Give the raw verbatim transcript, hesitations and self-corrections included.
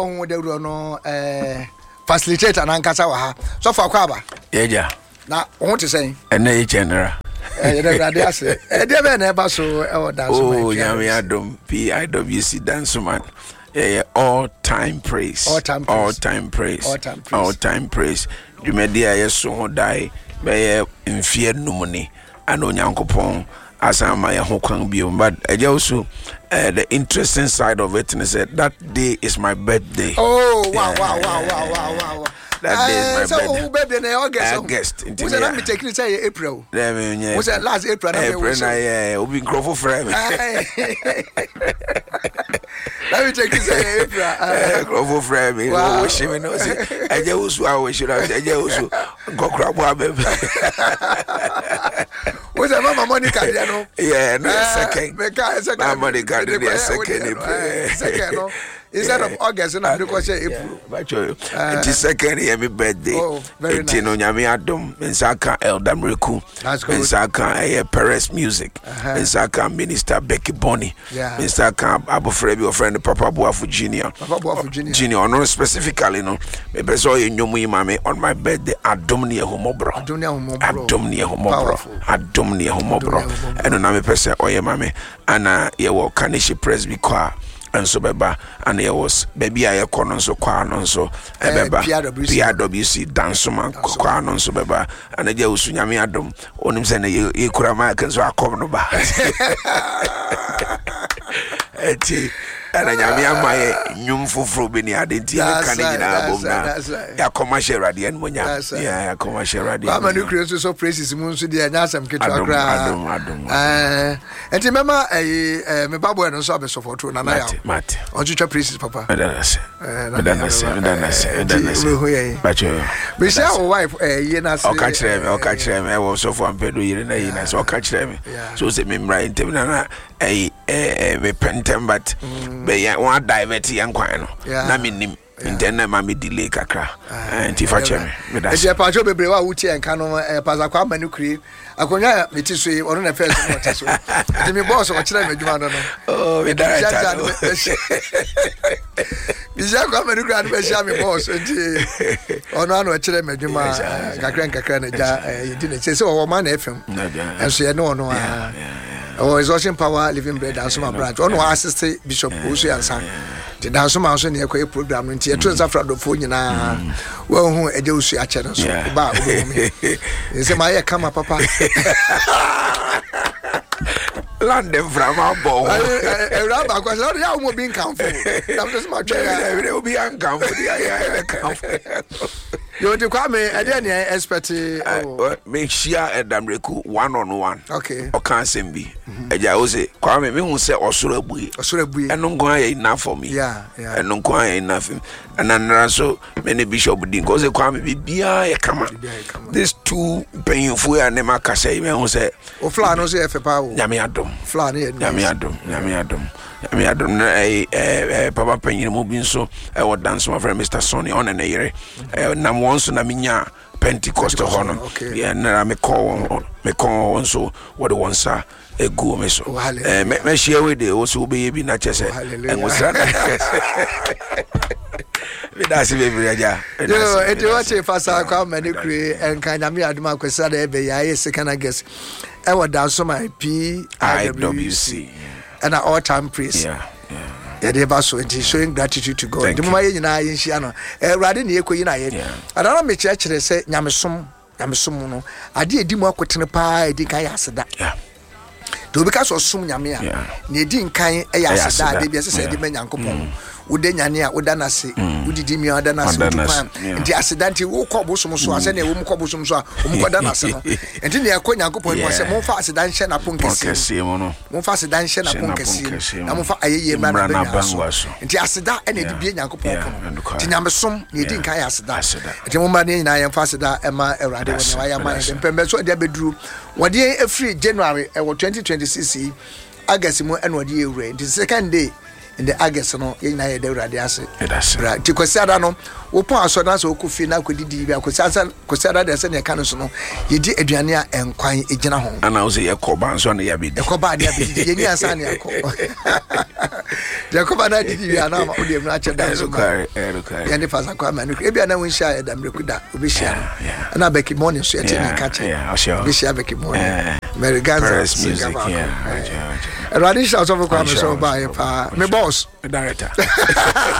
on the no eh facilitator na nkasa wa ha. So for kwaba. Yeah ja. Na won to say. And na general. Eh the radio ase. Eh dey be na eba so e o dance man. Oh, nyame adom P I W C dance man. Yeah, yeah, all time praise. All time praise. All time praise. All time praise. All time praise. You may dear yes so die be in fear no money and on yankopon as I my home can be but I also uh, the interesting side of it and I said that day is my birthday. Oh wow, yeah, wow, wow, wow, wow, wow, wow. That day is my so birthday. So birthday na August. August. Was that me taking say April? Yeah. Was that last April? April na yeah, we been crop for frame. Let me take it say April. Crop for frame. We wish me no say. I just I wish I just go crop baby. Was that Mama Monica no? Yeah, no second. Second. Mama Monica the second. Second no. Instead of August, and I'm going to say April. It is second year, my birthday. Oh, very nice. No, Nyami Adom, Nsaka Elder Miracle, Nsaka Perez Music, Nsaka Minister Becky Bonnie, Nsaka Abu Frebi, your friend Papa Boafu Junior Papa Boafu Junior Junior, no specifically, no. Maybe so you know me, mammy, on my birthday, Adomnia Homobro. Adomnia Homobro. Adomnia Homobro. Adomnia Homobro. And on my person, oh, yeah, mammy, and uh, you will Kanishi Presby Choir. And so beba and there was baby I corner so kwa non so beba P I W C dance man kwa non so beba and the jesu nyame adom onim se na ye kura ma kan so akom no ba eti ana nyame amaye nyum foforo be ni adenti e kan nyina bom na ya commercial radio en monya ya ya commercial radio ba manu create so praises mu so dia nya asem ketu akra adom adom eh enti mema eh me babo no so abesofoto na na ya mate onchwa praises papa medanase medanase medanase medanase bacho me say our wife eh ye na say o ka kire me o ka kire me e wo so fo ampedo yire na yi na so o ka kire me so say me mra intem na na eh eh me pentem but be ya one divert yan kwan no na me nim intena ma me delay kakra enti fa che me me da e pa jo bebre wa wuti enka no e pa za kwa manu kri akonya meti so yi ono na first mo teso enti me boss o kire me djuma no no oh me da ta bi ja kwa manu kri anu be sha me boss enti ono anu kire me djuma kakra kakra na ja yidi na se se o ma na fm enso ye no ono a oh exhaustion power living bread and some branch ono assist bishop Osu Ansa the dance man so ne ekwa program no nti e to Safra do fo nyina wa hu eje Osu a che no so ba o me se ma ye kama papa land them from our ball e ra ba kwa so ya mo bin kan fo na so ma twa ya we be an kan fo ya ya kan fo yo de kwa me e de ne expect me share Edam Reku one on one okay o kan sem bi eja o se kwa me me hu se osoro abue osoro abue eno ngon aye enough for me yeah yeah eno ngon aye enough and another so many bishop din ko se kwa me bibia ye kama this two painful and ma ka say me hu se o fla no se efe pa o nyame adom fla ne nyame adom nyame adom nyame adom na eh eh papa panyin mo bi nso e wo dance my friend Mister Sonny on na yere eh na mo nso na minya Pentecost hono yeah na me call me call so what the ones are e go me so eh me share with the also be bi na chese and was that we da se be aja yo eti what if asa kwa many create and kind of me aduma kwesa da be ya yes can I guess e wo dance my P I W C and all time praise yeah yeah they ba so enti showing gratitude to God the mama ye nyina ye nhia no e urade ne ekoyi na ye adana me kire kire se nyamesom nyamesom no ade edi mu akotene pa edi kan ya aseda yeah to be ka so som nyame a na edi nkan e ya aseda de bi se se edi manyankopon ude nyane a uda nase udidi mi uda nase tupan nti accident wo kobo som so ase na wo mu kobo som so a wo mu koda nase no nti ne yakọ nyankopon mo se mo fa accident hye na ponkesi mo fa accident hye na ponkesi na mo fa ayeye mra na banwaso nti accident e na di bie nyankopon ko nti nyamesom na edi nkan ya accident nti mo mra ne nyina ye fa accident e ma ewrade woni wa ya ma mpembe so de beduru wode e free January e wo twenty twenty-six August mo e no de ewure nti second day in the August no ye na ye de urade ase bra ti kwasiada no wo pon aso na so okufi na kodidi bia kwasiada kwasiada de se ne ka no so no ye di aduane a enkwan egina ho ana wo se ye koba nso na ya bedi ye koba de abedi ye ni asa na yakọ de koba na didi bia na ma odi emna che da so kare e kare ye ne fasa kwa ma no e bia na won hia ye da mreku da obi hia na Becky morning so ye ti na ka che yeah sure obi hia Becky morning Mary Ganza music yeah Radisha so for kwa me so ba ye pa me boss director